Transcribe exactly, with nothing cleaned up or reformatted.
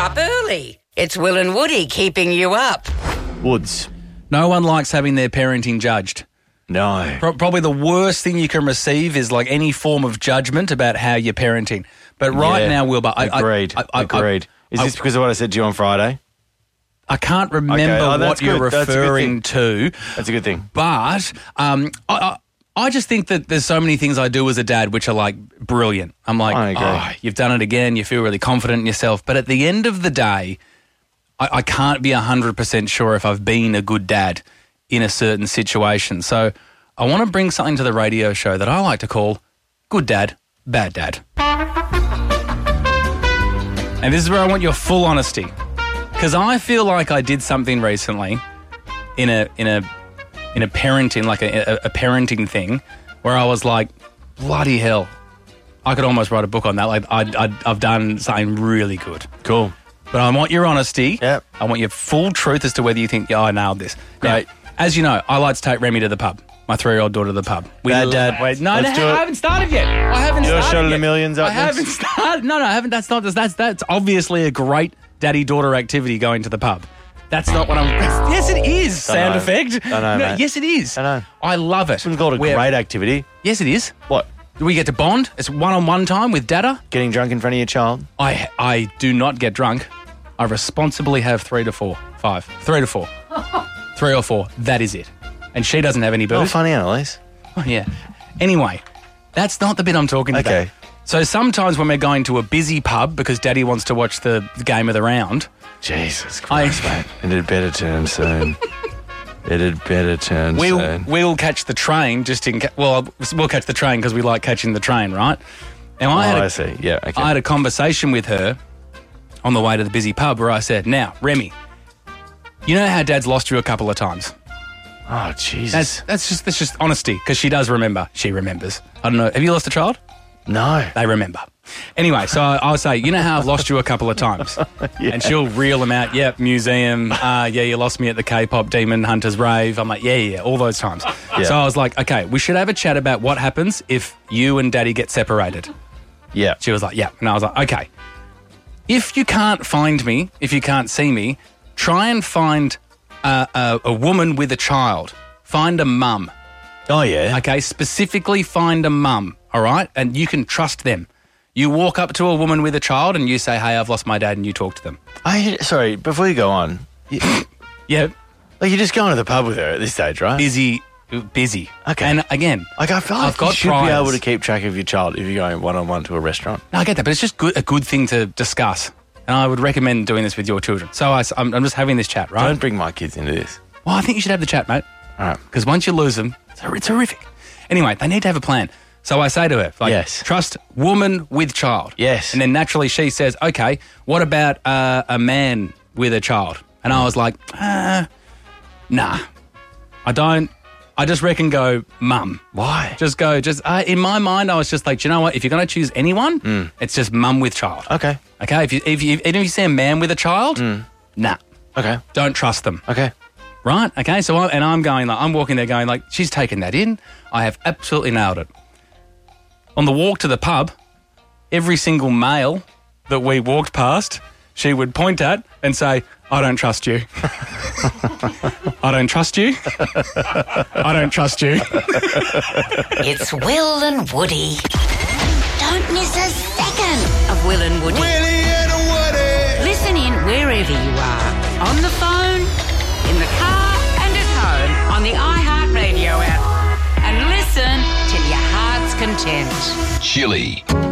Up early. It's Will and Woody keeping you up. Woods. No one likes having their parenting judged. No. Pro- probably the worst thing you can receive is like any form of judgment about how you're parenting. But right Yeah. now, Wilbur, I, Agreed. I, I, Agreed. I, Is I, this because of what I said to you on Friday? I can't remember Okay. Oh, what that's you're good. That's a good referring to. That's a good thing. But um, I, I, I just think that there's so many things I do as a dad which are like brilliant. I'm like, I agree. oh, you've done it again. You feel really confident in yourself. But at the end of the day, I, I can't be one hundred percent sure if I've been a good dad in a certain situation. So I want to bring something to the radio show that I like to call Good Dad, Bad Dad. And this is where I want your full honesty. Because I feel like I did something recently in a in a in a parenting, like a, a, a parenting thing, where I was like, bloody hell, I could almost write a book on that. Like I, I, I've done something really good. Cool. But I want your honesty. Yep. I want your full truth as to whether you think, yeah, I nailed this. Great. Now, as you know, I like to take Remy to the pub. My three-year-old daughter to the pub. We Bad dad. Wait, no, Let's no, do it. I haven't started yet. I haven't Your started shot of yet. the millions up I haven't next? started. No, no, I haven't. That's not. That's that's obviously a great daddy-daughter activity going to the pub. That's not what I'm. Yes, it is. Don't Sound know. effect. Don't know, No, mate. yes, it is. Don't know. I love it. It's called a We're- great activity. Yes, it is. What? We get to bond. It's one-on-one time with Dada. Getting drunk in front of your child? I I do not get drunk. I responsibly have three to four, five, three to four, three or four. That is it. And she doesn't have any Oh, booze. funny, Annalise. Oh, yeah. Anyway, that's not the bit I'm talking about. Okay. So sometimes when we're going to a busy pub because Daddy wants to watch the game of the round, Jesus I- Christ, mate. It had better turn soon. It had better turn we'll soon. we'll catch the train just in ca- well we'll catch the train because we like catching the train, right? Now I Oh, had a, I see. Yeah, okay. I had a conversation with her on the way to the busy pub where I said, "Now, Remy, you know how Dad's lost you a couple of times. Oh, Jesus. That's that's just that's just honesty because she does remember. She remembers. I don't know. Have you lost a child? No. They remember. Anyway, so I, I'll say, you know how I've lost you a couple of times? Yeah. And she'll reel them out. Yep, museum. Uh, yeah, you lost me at the K-pop Demon Hunters rave. I'm like, yeah, yeah, all those times. Yeah. So I was like, okay, we should have a chat about what happens if you and Daddy get separated. Yeah. She was like, yeah. And I was like, okay. If you can't find me, if you can't see me, try and find uh, a, a woman with a child. Find a mum. Oh, yeah. Okay, specifically find a mum, all right? And you can trust them. You walk up to a woman with a child and you say, hey, I've lost my dad, and you talk to them. I, sorry, before you go on, you, Yeah, like you're just going to the pub with her at this stage, right? busy, busy. Okay. And again, Like, I feel like I've got you should trials. be able to keep track of your child if you're going one-on-one to a restaurant. no, I get that, but it's just good, a good thing to discuss. And I would recommend doing this with your children. So I, am I'm just having this chat, right? Don't bring my kids into this. Well, I think you should have the chat, mate. All right. Because once you lose them, it's, hor- it's horrific. Anyway, they need to have a plan. So I say to her, like, Yes. trust woman with child. Yes. And then naturally she says, okay, what about uh, a man with a child? And I was like, uh, nah, I don't. I just reckon go mum. Why? Just go, just, uh, in my mind, I was just like, do you know what? If you're going to choose anyone, it's just mum with child. Okay. Okay? If you, if you, even if you see a man with a child, nah, Okay. don't trust them. Okay. Right? Okay. So, I, and I'm going like, I'm walking there going like, she's taken that in. I have absolutely nailed it. On the walk to the pub, every single male that we walked past, she would point at and say, I don't trust you. I don't trust you. I don't trust you. It's Will and Woody. Don't miss a second of Will and Woody. Willie and Woody. Listen in wherever you are. On the phone, in the car, and at home on the iHeartRadio app. And listen till your heart's content. Chili.